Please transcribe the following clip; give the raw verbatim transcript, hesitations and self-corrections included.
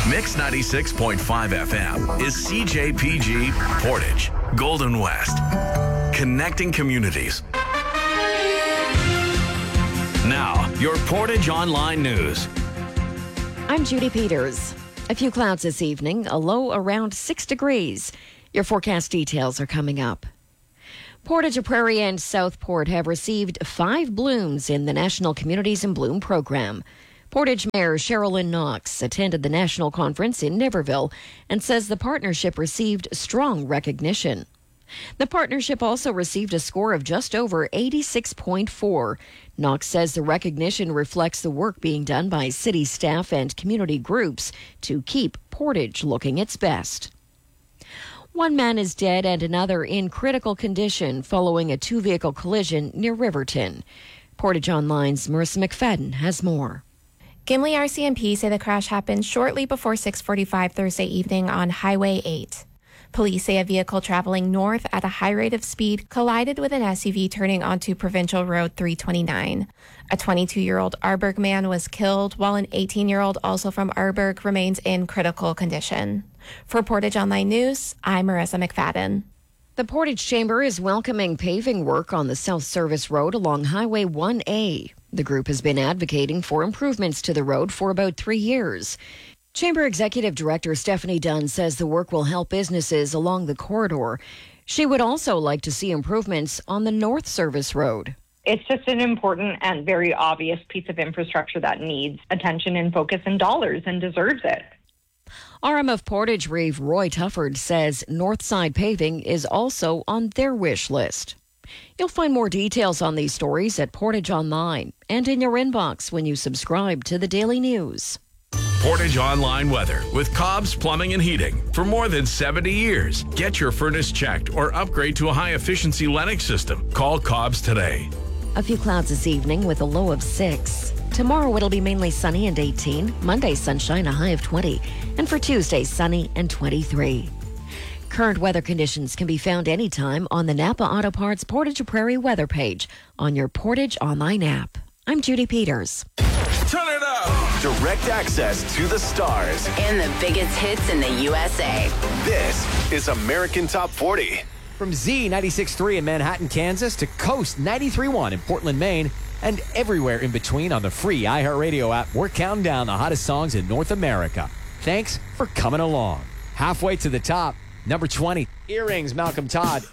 Mix ninety-six point five F M is C J P G Portage, Golden West. Connecting communities. Now, your Portage Online News. I'm Judy Peters. A few clouds this evening, a low around six degrees. Your forecast details are coming up. Portage, Prairie, and Southport have received five blooms in the National Communities in Bloom program. Portage Mayor Sherilyn Knox attended the national conference in Niverville and says the partnership received strong recognition. The partnership also received a score of just over eighty-six point four. Knox says the recognition reflects the work being done by city staff and community groups to keep Portage looking its best. One man is dead and another in critical condition following a two-vehicle collision near Riverton. Portage Online's Marissa McFadden has more. Gimli R C M P say the crash happened shortly before six forty-five Thursday evening on Highway eight. Police say a vehicle traveling north at a high rate of speed collided with an S U V turning onto Provincial Road three twenty-nine. A twenty-two-year-old Arberg man was killed, while an eighteen-year-old also from Arberg remains in critical condition. For Portage Online News, I'm Marissa McFadden. The Portage Chamber is welcoming paving work on the South Service Road along Highway one A. The group has been advocating for improvements to the road for about three years. Chamber Executive Director Stephanie Dunn says the work will help businesses along the corridor. She would also like to see improvements on the North Service Road. It's just an important and very obvious piece of infrastructure that needs attention and focus and dollars and deserves it. R M of Portage Reeve Roy Tufford says Northside paving is also on their wish list. You'll find more details on these stories at Portage Online and in your inbox when you subscribe to the Daily News. Portage Online Weather with Cobb's Plumbing and Heating. For more than seventy years, get your furnace checked or upgrade to a high-efficiency Lennox system. Call Cobb's today. A few clouds this evening with a low of six. Tomorrow it'll be mainly sunny and eighteen. Monday, sunshine, a high of twenty. And for Tuesday, sunny and twenty-three. Current weather conditions can be found anytime on the Napa Auto Parts Portage Prairie weather page on your Portage Online app. I'm Judy Peters. Turn it up! Direct access to the stars and the biggest hits in the U S A. This is American Top forty. From Z ninety-six point three in Manhattan, Kansas to Coast ninety-three point one in Portland, Maine, and everywhere in between on the free iHeartRadio app, we're counting down the hottest songs in North America. Thanks for coming along. Halfway to the top, number twenty, Earrings, Malcolm Todd.